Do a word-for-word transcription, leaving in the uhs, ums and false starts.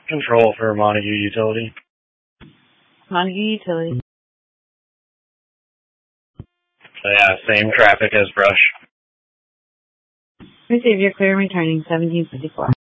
Control for Montague Utility. Montague Utility. So yeah, same traffic as Brush. Receive your clear returning seventeen fifty-four.